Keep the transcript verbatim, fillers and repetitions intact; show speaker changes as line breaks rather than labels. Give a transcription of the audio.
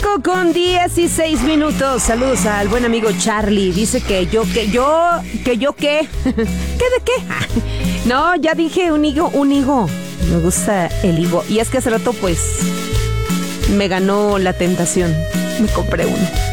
cinco con dieciséis minutos. Saludos al buen amigo Charlie. Dice que yo, que yo, que yo qué. ¿Qué de qué? No, ya dije un higo, un higo. Me gusta el higo. Y es que hace rato pues me ganó la tentación. Me compré uno.